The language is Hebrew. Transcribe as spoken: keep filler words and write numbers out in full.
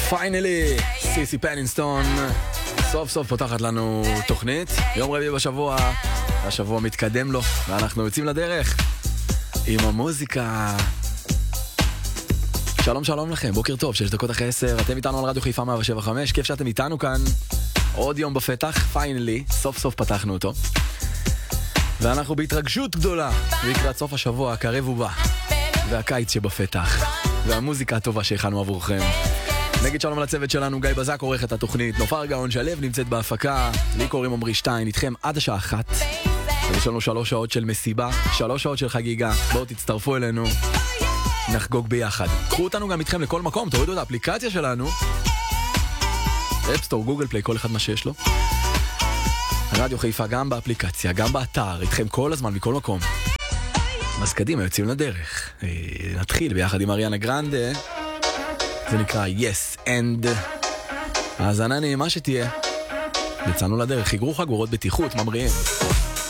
פיינלי, סיסי פנינסטון סוף סוף פותחת לנו תוכנית יום רביעי בשבוע, השבוע מתקדם לו ואנחנו יוצאים לדרך עם המוזיקה. שלום שלום לכם, בוקר טוב, שש דקות אחרי עשר, אתם איתנו על רדיו חיפה מאה שבע חמש, כיף שאתם איתנו כאן. עוד יום בפתח, פיינלי, סוף סוף פתחנו אותו ואנחנו בהתרגשות גדולה לקראת סוף השבוע הקרב ובא והקיץ שבפתח והמוזיקה הטובה שהכנו עבורכם. נגיד שלום לצוות שלנו, גיא בזק עורך את התוכנית, נופר גאון שלב נמצאת בהפקה, לי קוראים עמרי שטיין, איתכם עד השעה אחת. יש לנו שלוש שעות של מסיבה, שלוש שעות של חגיגה, בואו תצטרפו אלינו, נחגוג ביחד. קחו אותנו גם איתכם לכל מקום, תורידו את האפליקציה שלנו, אפסטור, גוגל פליי, כל אחד מה שיש לו. רדיו חיפה גם באפליקציה, גם באתר, איתכם כל הזמן מכל מקום. אז קדימה, יוצאים לדרך. נתחיל ביחד עם אריאנה גרנדה, זה נקרא Yes and. האזנה נעימה שתהיה. יצאנו לדרך, חיגרו חגורות בטיחות, ממריאים.